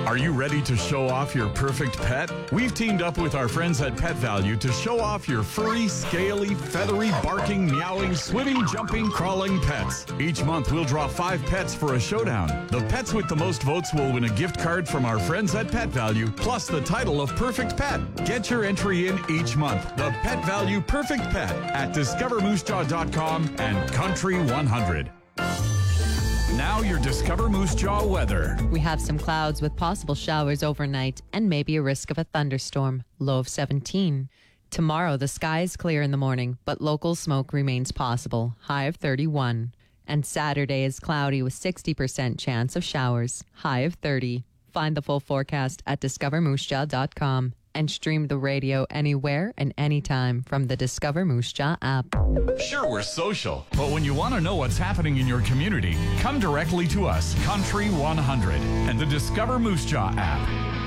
Are you ready to show off your perfect pet? We've teamed up with our friends at Pet Value to show off your furry, scaly, feathery, barking, meowing, swimming, jumping, crawling pets. Each month, we'll draw 5 pets for a showdown. The pets with the most votes will win a gift card from our friends at Pet Value, plus the title of Perfect Pet. Get your entry in each month. The Pet Value Perfect Pet at discovermoosejaw.com and Country 100. Now your Discover Moose Jaw weather. We have some clouds with possible showers overnight and maybe a risk of a thunderstorm. Low of 17. Tomorrow, the sky is clear in the morning, but local smoke remains possible. High of 31. And Saturday is cloudy with 60% chance of showers. High of 30. Find the full forecast at discovermoosejaw.com and stream the radio anywhere and anytime from the Discover Moose Jaw app. Sure, we're social, but when you want to know what's happening in your community, come directly to us, Country 100, and the Discover Moose Jaw app.